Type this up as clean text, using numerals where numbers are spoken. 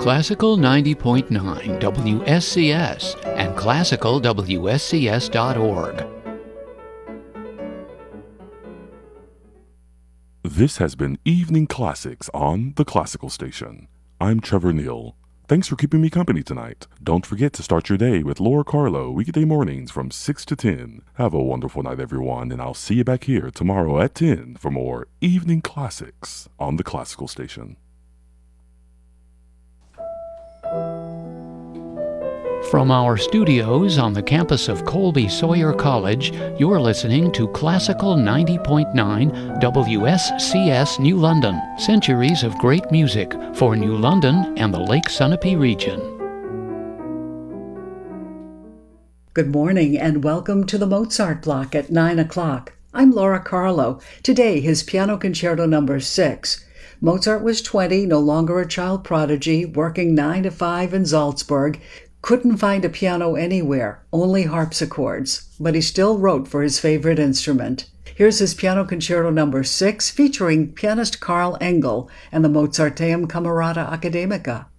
Classical 90.9 WSCS and classicalwscs.org. This has been Evening Classics on the Classical Station. I'm Trevor Neal. Thanks for keeping me company tonight. Don't forget to start your day with Laura Carlo weekday mornings from 6 to 10. Have a wonderful night, everyone, and I'll see you back here tomorrow at 10 for more Evening Classics on the Classical Station. From our studios on the campus of Colby Sawyer College, you're listening to Classical 90.9 WSCS New London. Centuries of great music for New London and the Lake Sunapee region. Good morning and welcome to the Mozart Block at 9 o'clock. I'm Laura Carlo. Today, his Piano Concerto No. 6. Mozart was 20, no longer a child prodigy, working 9 to 5 in Salzburg. Couldn't find a piano anywhere, only harpsichords, but he still wrote for his favorite instrument. Here's his Piano Concerto No. 6, featuring pianist Karl Engel and the Mozarteum Camerata Academica.